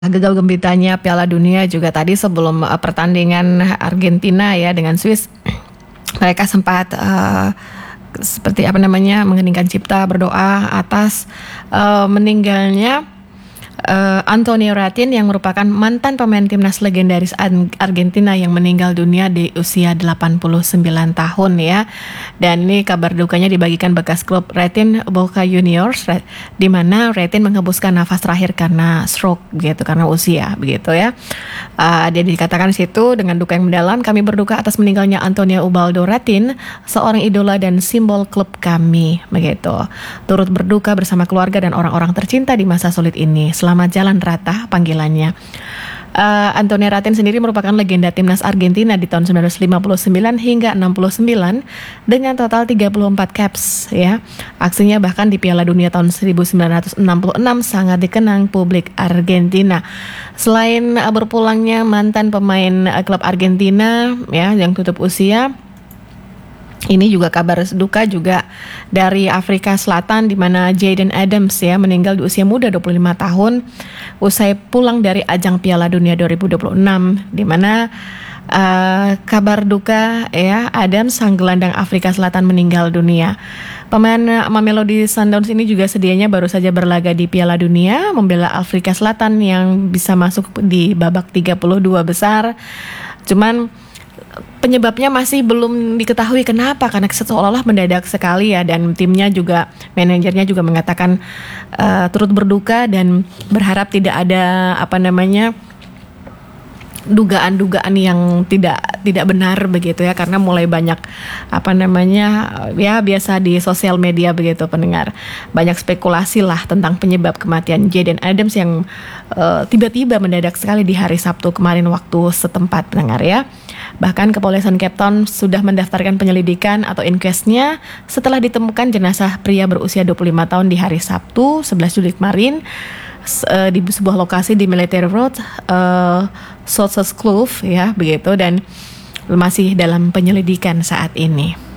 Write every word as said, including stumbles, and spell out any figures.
Gagal gembitanya Piala Dunia juga tadi sebelum uh, pertandingan Argentina ya dengan Swiss, mereka sempat uh, seperti apa namanya mengheningkan cipta berdoa atas uh, meninggalnya uh, Antonio Ratin yang merupakan mantan pemain timnas legendaris Argentina yang meninggal dunia di usia delapan puluh sembilan tahun ya. Dan ini kabar dukanya dibagikan bekas klub Ratin Boca Juniors, di mana Ratin menghembuskan nafas terakhir karena stroke begitu, karena usia begitu ya. Uh, dia dikatakan di situ dengan duka yang mendalam, kami berduka atas meninggalnya Antonio Ubaldo Ratin, seorang idola dan simbol klub kami begitu. Turut berduka bersama keluarga dan orang-orang tercinta di masa sulit ini. Selamat jalan Rata panggilannya. Uh, Antonio Ratin sendiri merupakan legenda timnas Argentina di tahun sembilan belas lima puluh sembilan hingga enam puluh sembilan dengan total tiga puluh empat caps ya. Aksinya bahkan di Piala Dunia tahun seribu sembilan ratus enam puluh enam sangat dikenang publik Argentina. Selain uh, berpulangnya mantan pemain uh, klub Argentina ya yang tutup usia, ini juga kabar duka juga dari Afrika Selatan di mana Jayden Adams ya meninggal di usia muda dua puluh lima tahun usai pulang dari ajang Piala Dunia dua ribu dua puluh enam, di mana uh, kabar duka ya Adams sang gelandang Afrika Selatan meninggal dunia. Pemain Mamelodi Sundowns ini juga sedianya baru saja berlaga di Piala Dunia membela Afrika Selatan yang bisa masuk di babak tiga puluh dua besar. Cuman penyebabnya masih belum diketahui kenapa, karena seolah-olah mendadak sekali ya, dan timnya juga, manajernya juga mengatakan uh, turut berduka dan berharap tidak ada apa namanya dugaan-dugaan yang tidak tidak benar begitu ya, karena mulai banyak apa namanya ya biasa di sosial media begitu pendengar, banyak spekulasi lah tentang penyebab kematian Jayden Adams yang uh, tiba-tiba mendadak sekali di hari Sabtu kemarin waktu setempat pendengar ya. Bahkan kepolisian Cape Town sudah mendaftarkan penyelidikan atau inquest-nya setelah ditemukan jenazah pria berusia dua puluh lima tahun di hari Sabtu sebelas Juli kemarin uh, di sebuah lokasi di Military Road, uh, South Kloof ya begitu, dan masih dalam penyelidikan saat ini.